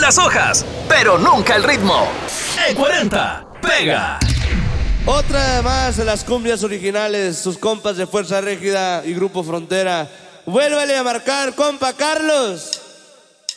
las hojas, pero nunca el ritmo. E40 pega. Otra más de las cumbias originales, sus compas de Fuerza Régida y Grupo Frontera. Vuélvale a marcar, compa Carlos.